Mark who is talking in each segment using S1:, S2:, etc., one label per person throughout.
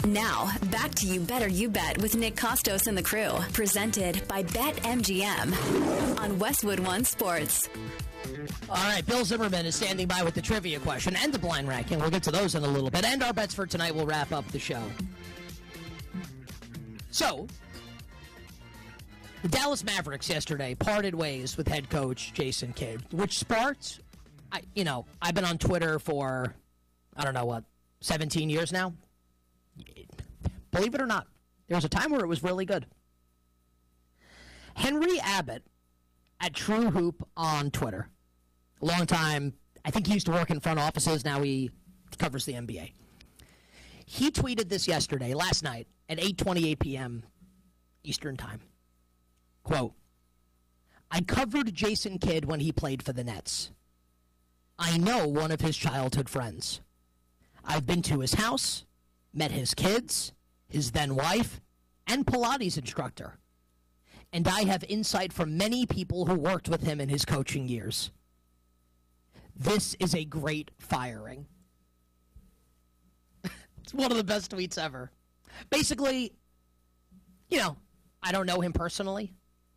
S1: Now, back to You Better You Bet with Nick Costos and the crew. Presented by BetMGM on Westwood One Sports.
S2: All right, Bill Zimmerman is standing by with the trivia question and the blind ranking. We'll get to those in a little bit. And our bets for tonight will wrap up the show. So, the Dallas Mavericks yesterday parted ways with head coach Jason Kidd, which sparked, I've been on Twitter for, 17 years now. Believe it or not, there was a time where it was really good. Henry Abbott at True Hoop on Twitter. A long time. I think he used to work in front offices. Now he covers the NBA. He tweeted this last night, at 8:28 p.m. Eastern Time. Quote, I covered Jason Kidd when he played for the Nets. I know one of his childhood friends. I've been to his house, met his kids, his then wife, and Pilates instructor. And I have insight from many people who worked with him in his coaching years. This is a great firing. It's one of the best tweets ever. Basically, I don't know him personally.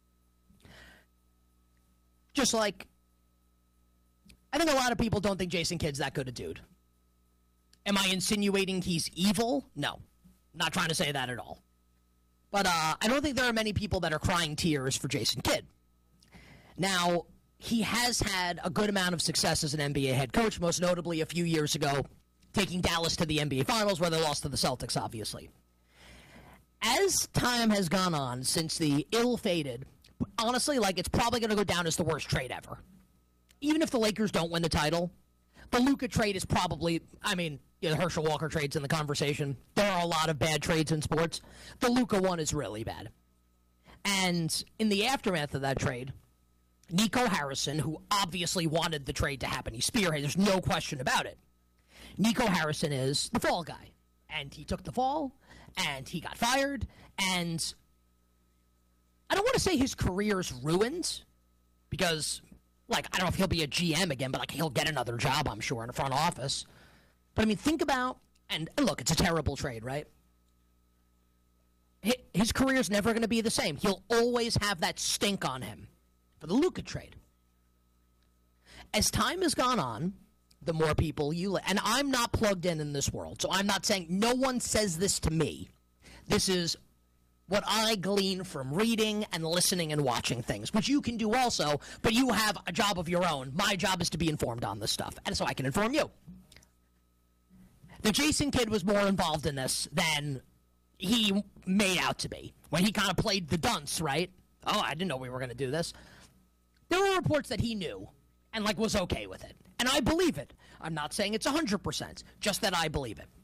S2: Just like, I think a lot of people don't think Jason Kidd's that good a dude. Am I insinuating he's evil? No. Not trying to say that at all. But I don't think there are many people that are crying tears for Jason Kidd. Now, he has had a good amount of success as an NBA head coach, most notably a few years ago, taking Dallas to the NBA Finals, where they lost to the Celtics, obviously. As time has gone on since the ill-fated, honestly, it's probably going to go down as the worst trade ever. Even if the Lakers don't win the title, the Luka trade is probably, the Herschel Walker trade's in the conversation. There are a lot of bad trades in sports. The Luka one is really bad. And in the aftermath of that trade, Nico Harrison, who obviously wanted the trade to happen, he spearheaded, there's no question about it. Nico Harrison is the fall guy. And he took the fall, and he got fired, and I don't want to say his career's ruined, because, I don't know if he'll be a GM again, but, he'll get another job, I'm sure, in the front office. But, think about, and look, it's a terrible trade, right? His career's never going to be the same. He'll always have that stink on him for the Luka trade. As time has gone on, the more people and I'm not plugged in this world, so I'm not saying, no one says this to me. This is what I glean from reading and listening and watching things, which you can do also, but you have a job of your own. My job is to be informed on this stuff, and so I can inform you. The Jason Kidd was more involved in this than he made out to be. When he kind of played the dunce, right? Oh, I didn't know we were going to do this. There were reports that he knew and, was okay with it. And I believe it. I'm not saying it's 100%, just that I believe it.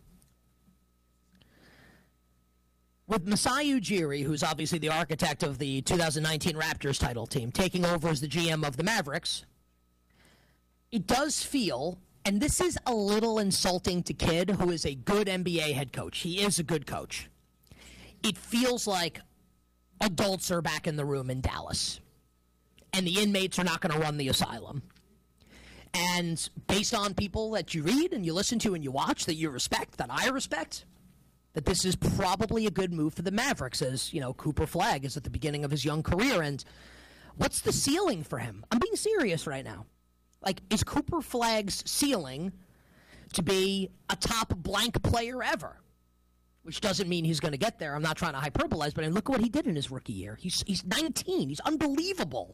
S2: With Masai Ujiri, who's obviously the architect of the 2019 Raptors title team, taking over as the GM of the Mavericks, it does feel, and this is a little insulting to Kidd, who is a good NBA head coach. He is a good coach. It feels like adults are back in the room in Dallas, and the inmates are not going to run the asylum. And based on people that you read and you listen to and you watch that you respect, that I respect, that this is probably a good move for the Mavericks, as, Cooper Flagg is at the beginning of his young career. And what's the ceiling for him? I'm being serious right now. Is Cooper Flagg's ceiling to be a top blank player ever? Which doesn't mean he's going to get there. I'm not trying to hyperbolize, but look at what he did in his rookie year. He's 19. He's unbelievable.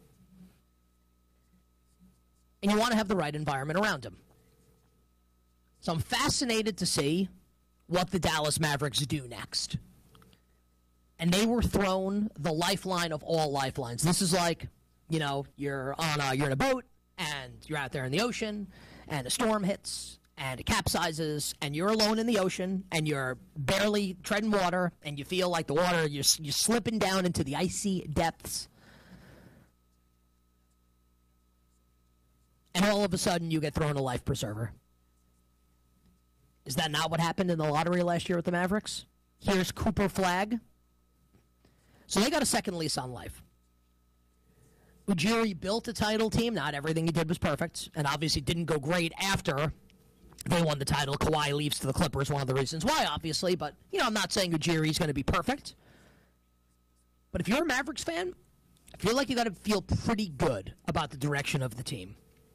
S2: And you want to have the right environment around him. So I'm fascinated to see what the Dallas Mavericks do next. And they were thrown the lifeline of all lifelines. This is you're in a boat, and you're out there in the ocean, and a storm hits, and it capsizes, and you're alone in the ocean, and you're barely treading water, and you feel like the water, you're slipping down into the icy depths. And all of a sudden, you get thrown a life preserver. Is that not what happened in the lottery last year with the Mavericks? Here's Cooper Flagg. So they got a second lease on life. Ujiri built a title team. Not everything he did was perfect, and obviously didn't go great after They won the title. Kawhi leaves to the Clippers, one of the reasons why, obviously. But, I'm not saying Ujiri's going to be perfect. But if you're a Mavericks fan, I feel like you got to feel pretty good about the direction of the team.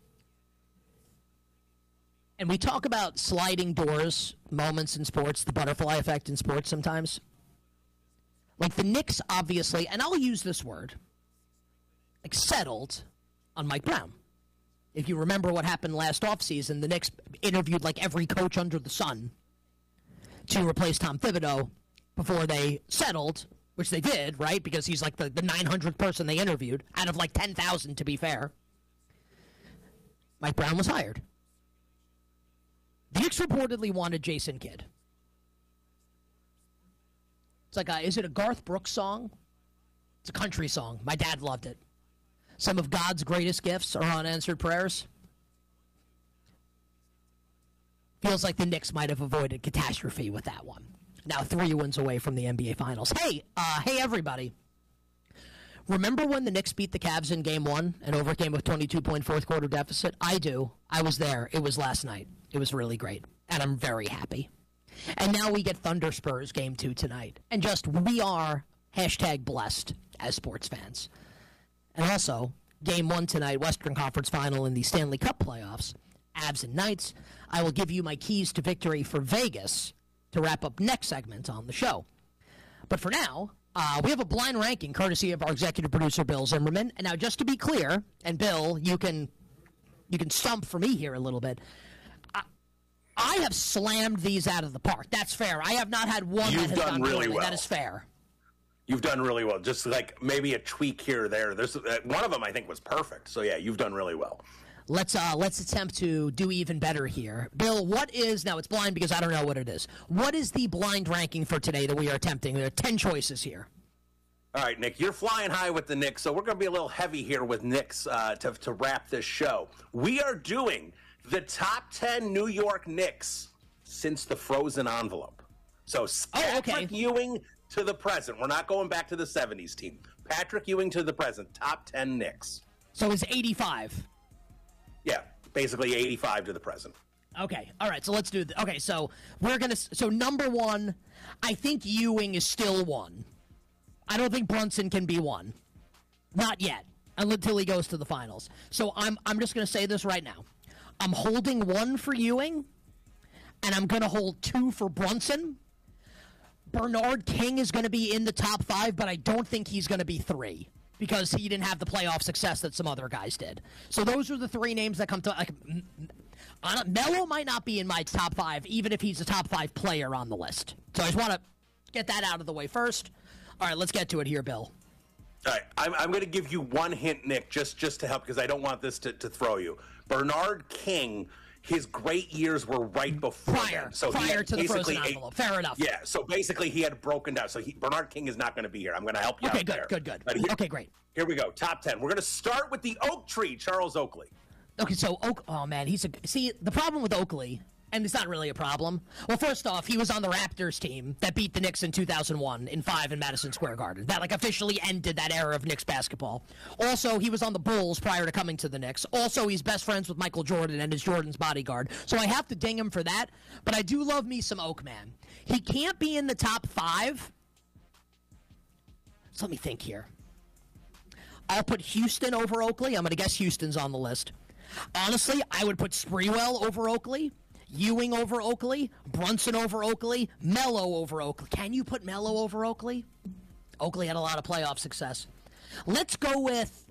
S2: And we talk about sliding doors moments in sports, the butterfly effect in sports sometimes. Like the Knicks, obviously, and I'll use this word, like settled on Mike Brown. If you remember what happened last offseason, the Knicks interviewed like every coach under the sun to replace Tom Thibodeau before they settled, which they did, right? Because he's like the 900th person they interviewed, out of like 10,000 to be fair. Mike Brown was hired. The Knicks reportedly wanted Jason Kidd. It's like, is it a Garth Brooks song? It's a country song. My dad loved it. Some of God's greatest gifts are unanswered prayers. Feels like the Knicks might have avoided catastrophe with that one. Now 3 wins away from the NBA Finals. Hey everybody. Remember when the Knicks beat the Cavs in Game 1 and overcame a 22-point fourth-quarter deficit? I do. I was there. It was last night. It was really great, and I'm very happy. And now we get Thunder Spurs Game 2 tonight. And we are #blessed as sports fans. And also, Game 1 tonight, Western Conference Final in the Stanley Cup playoffs, Avs and Knights. I will give you my keys to victory for Vegas to wrap up next segment on the show. But for now, we have a blind ranking courtesy of our executive producer, Bill Zimmerman. And now, just to be clear, and Bill, you can stump for me here a little bit. I have slammed these out of the park. That's fair. I have not had one that has done really well. That is fair.
S3: You've done really well. Just like maybe a tweak here or there. There's one of them I think was perfect. So yeah, you've done really well.
S2: Let's attempt to do even better here. Bill, what is, now it's blind because I don't know what it is. What is the blind ranking for today that we are attempting? There are 10 choices here.
S3: All right, Nick, you're flying high with the Knicks, so we're going to be a little heavy here with Knicks to wrap this show. We are doing the top 10 New York Knicks since the frozen envelope. So Patrick Ewing to the present. We're not going back to the 70s team. Patrick Ewing to the present. Top 10 Knicks.
S2: So it's 85.
S3: Yeah, basically 85 to the present.
S2: Okay, all right, so let's do this. Okay, so so number one, I think Ewing is still one. I don't think Brunson can be one. Not yet, until he goes to the finals. So I'm just going to say this right now. I'm holding 1 for Ewing, and I'm going to hold 2 for Brunson. Bernard King is going to be in the top 5, but I don't think he's going to be 3 because he didn't have the playoff success that some other guys did. So those are the 3 names that come to Melo might not be in my top 5, even if he's a top 5 player on the list. So I just want to get that out of the way first. All right, let's get to it here, Bill.
S3: All right, I'm going to give you one hint, Nick, just to help, because I don't want this to throw you. Bernard King, his great years were right before
S2: prior to the frozen envelope. Fair enough.
S3: Yeah, so basically he had broken down. So Bernard King is not going to be here. I'm going to help you out there.
S2: Okay, good. Okay, great.
S3: Here we go, top 10. We're going to start with the Oak Tree, Charles Oakley.
S2: Okay, so oh man, see, the problem with Oakley, and it's not really a problem. Well, first off, he was on the Raptors team that beat the Knicks in 2001 in 5 in Madison Square Garden. That officially ended that era of Knicks basketball. Also, he was on the Bulls prior to coming to the Knicks. Also, he's best friends with Michael Jordan and is Jordan's bodyguard. So I have to ding him for that. But I do love me some Oakman. He can't be in the top 5. So let me think here. I'll put Houston over Oakley. I'm going to guess Houston's on the list. Honestly, I would put Sprewell over Oakley. Ewing over Oakley, Brunson over Oakley, Melo over Oakley. Can you put Melo over Oakley? Oakley had a lot of playoff success. Let's go with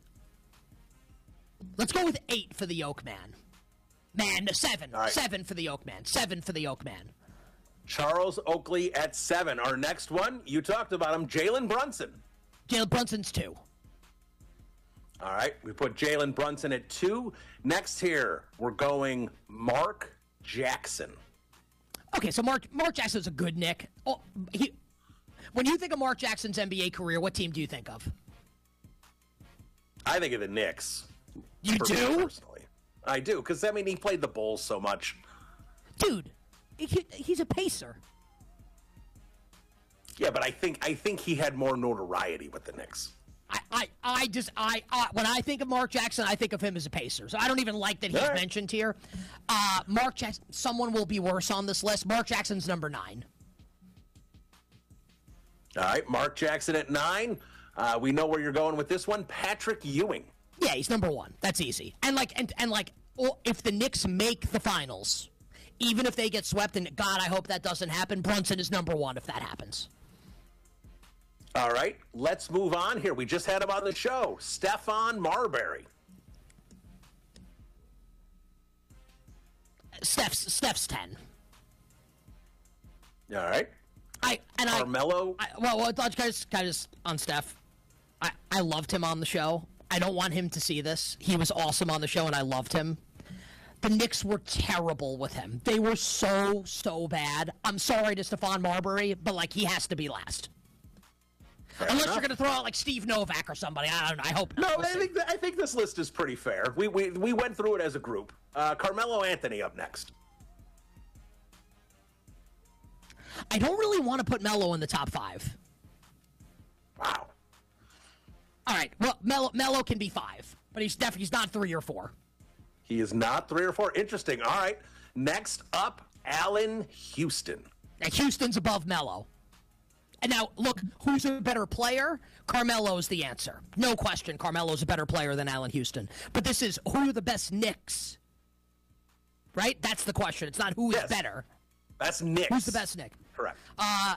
S2: 8 for the Oakman. Man, 7. Right. 7 for the Oakman. 7 for the Oakman.
S3: Charles Oakley at 7. Our next one, you talked about him, Jalen Brunson.
S2: Jalen Brunson's 2.
S3: All right, we put Jalen Brunson at 2. Next here, we're going Mark Jackson.
S2: Okay, so Mark Jackson's a good Nick. Oh, when you think of Mark Jackson's NBA career, what team do you think of?
S3: I think of the Knicks.
S2: You do?
S3: Personally. I do, because, he played the Bulls so much.
S2: Dude, he's a pacer.
S3: Yeah, but I think he had more notoriety with the Knicks.
S2: when I think of Mark Jackson, I think of him as a Pacer. So I don't even like that he's mentioned here. Mark Jackson, someone will be worse on this list. Mark Jackson's number 9.
S3: All right, Mark Jackson at 9. We know where you're going with this one. Patrick Ewing.
S2: Yeah, he's number 1. That's easy. And if the Knicks make the finals, even if they get swept, and God, I hope that doesn't happen, Brunson is number 1 if that happens.
S3: All right, let's move on here. We just had him on the show. Stephon Marbury.
S2: Steph's 10.
S3: All right. Carmelo.
S2: Just on Steph. I loved him on the show. I don't want him to see this. He was awesome on the show, and I loved him. The Knicks were terrible with him. They were so bad. I'm sorry to Stephon Marbury, but he has to be last. Unless you're going to throw out Steve Novak or somebody. I don't know. I hope not.
S3: No, I think this list is pretty fair. We went through it as a group. Carmelo Anthony up next.
S2: I don't really want to put Melo in the top 5.
S3: Wow.
S2: All right. Well, Melo can be 5, but he's not 3 or 4.
S3: He is not 3 or 4. Interesting. All right. Next up, Allen Houston.
S2: Now, Houston's above Melo. And now, look, who's a better player? Carmelo's the answer. No question, Carmelo's a better player than Allen Houston. But this is who are the best Knicks? Right? That's the question. It's not who is better.
S3: That's Knicks.
S2: Who's the best Knick?
S3: Correct.
S2: I'm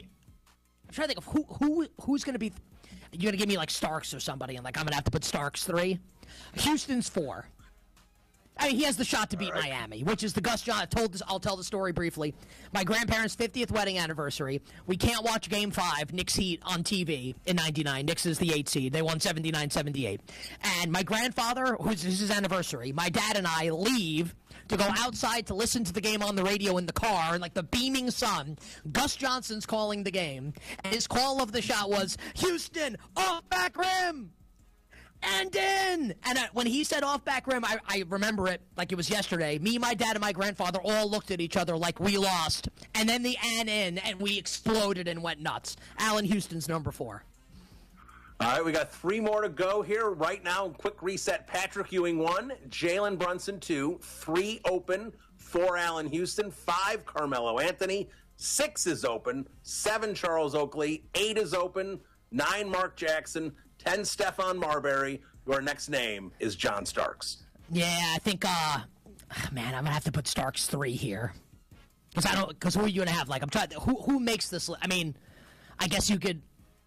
S2: trying to think of who's going to be. You're going to give me Starks or somebody, and I'm going to have to put Starks 3. Houston's 4. I mean, he has the shot to beat Miami, which is the Gus John. I'll tell the story briefly. My grandparents' 50th wedding anniversary. We can't watch Game 5, Knicks Heat, on TV in 99. Knicks is the 8 seed. They won 79-78. And my grandfather, this is his anniversary, my dad and I leave to go outside to listen to the game on the radio in the car, and the beaming sun. Gus Johnson's calling the game, and his call of the shot was, Houston, off back rim! And in! And when he said off back rim, I remember it like it was yesterday. Me, my dad, and my grandfather all looked at each other like we lost. And then the and in, and we exploded and went nuts. Allen Houston's number 4.
S3: All right, we got 3 more to go here. Right now, quick reset. Patrick Ewing 1, Jalen Brunson 2, 3 open, 4 Allen Houston, 5 Carmelo Anthony, 6 is open, 7 Charles Oakley, 8 is open, 9 Mark Jackson, 10 Stephon Marbury. Your next name is John Starks.
S2: Yeah, I think, I'm going to have to put Starks 3 here. Because who are you going to have? I'm trying, who makes this? I mean, I guess it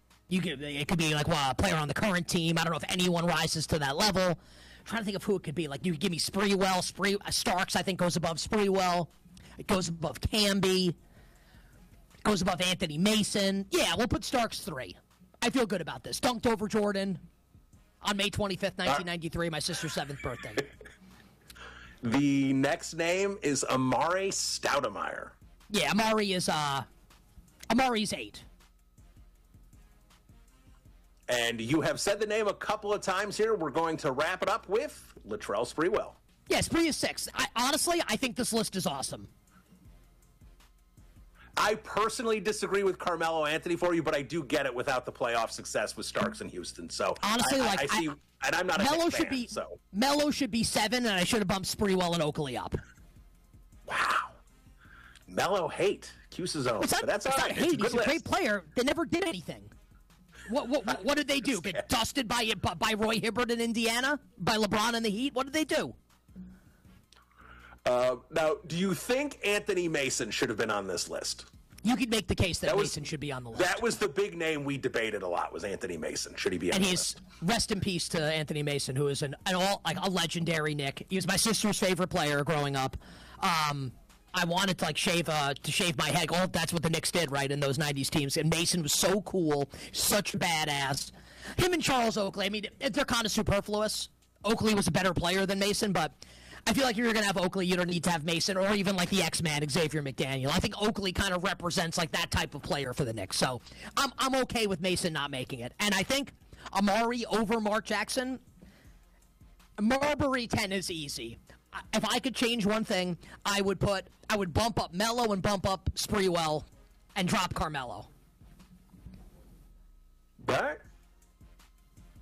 S2: could be a player on the current team. I don't know if anyone rises to that level. I'm trying to think of who it could be. You could give me Sprewell. Starks, I think, goes above Sprewell. It goes above Camby. Goes above Anthony Mason. Yeah, we'll put Starks 3. I feel good about this. Dunked over Jordan on May 25th, 1993, my sister's 7th birthday.
S3: The next name is Amari Stoudemire.
S2: Yeah, Amari's 8.
S3: And you have said the name a couple of times here. We're going to wrap it up with Latrell Sprewell.
S2: Yeah, Spree is 6. Honestly, I think this list is awesome.
S3: I personally disagree with Carmelo Anthony for you, but I do get it without the playoff success with Starks and Houston. So
S2: honestly,
S3: I see, and I'm not a
S2: Melo
S3: big fan, so.
S2: Melo should be 7, and I should have bumped Sprewell and Oakley up.
S3: Wow, Melo hate Q's zone. That's all right.
S2: Hate. He's a great player. They never did anything. What did they do? Get dusted by Roy Hibbert in Indiana? By LeBron in the Heat? What did they do?
S3: Now, do you think Anthony Mason should have been on this list?
S2: You could make the case that Mason should be on the list.
S3: That was the big name we debated a lot, was Anthony Mason. Should he be on the list?
S2: And rest in peace to Anthony Mason, who is a legendary Knick. He was my sister's favorite player growing up. I wanted to shave my head. Oh, that's what the Knicks did, right, in those 90s teams. And Mason was so cool, such a badass. Him and Charles Oakley, I mean, they're kind of superfluous. Oakley was a better player than Mason, but I feel like if you're going to have Oakley, you don't need to have Mason or even the X-Man, Xavier McDaniel. I think Oakley kind of represents that type of player for the Knicks. So I'm okay with Mason not making it. And I think Amari over Mark Jackson, Marbury 10 is easy. If I could change one thing, I would bump up Melo and bump up Sprewell and drop Carmelo.
S3: Right.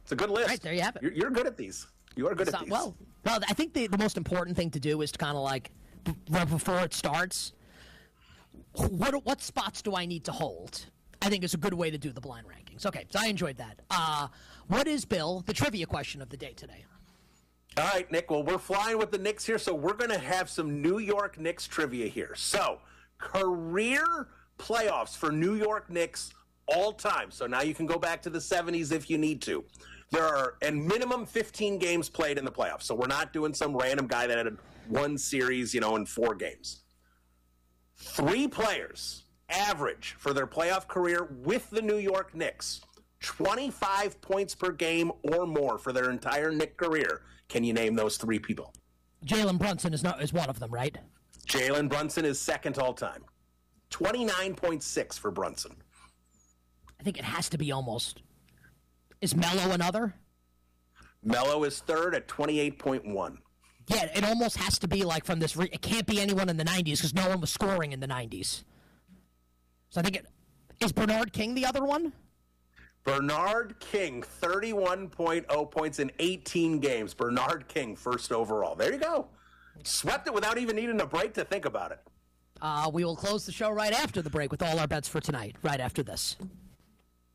S3: It's a good list.
S2: Right, there you have it.
S3: You're good at these. You are good at these.
S2: Well, I think the most important thing to do is to kind of like, before it starts, what spots do I need to hold? I think is a good way to do the blind rankings. Okay, so I enjoyed that. What is, Bill, the trivia question of the day today?
S3: All right, Nick. Well, we're flying with the Knicks here, so we're going to have some New York Knicks trivia here. So, career playoffs for New York Knicks all time. So now you can go back to the 70s if you need to. There are and minimum 15 games played in the playoffs. So we're not doing some random guy that had one series, in 4 games. 3 players average for their playoff career with the New York Knicks 25 points per game or more for their entire Knick career. Can you name those 3 people?
S2: Jalen Brunson is one of them, right?
S3: Jalen Brunson is second all time. 29.6 for Brunson.
S2: I think it has to be almost. Is Melo another?
S3: Melo is third at 28.1.
S2: Yeah, it almost has to be like from this. It can't be anyone in the 90s because no one was scoring in the 90s. So I think is Bernard King the other one?
S3: Bernard King, 31.0 points in 18 games. Bernard King, first overall. There you go. Swept it without even needing a break to think about it.
S2: We will close the show right after the break with all our bets for tonight, right after this.